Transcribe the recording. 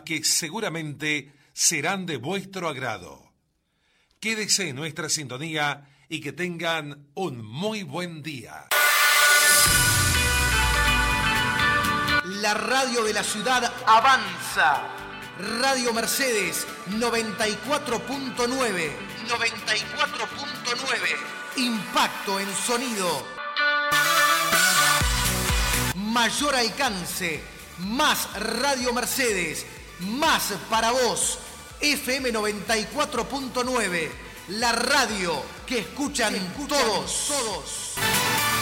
que seguramente serán de vuestro agrado. Quédese en nuestra sintonía y que tengan un muy buen día. La radio de la ciudad avanza. Radio Mercedes 94.9. Impacto en sonido. Mayor alcance. Más Radio Mercedes. Más para vos. FM 94.9. La radio que escuchan todos.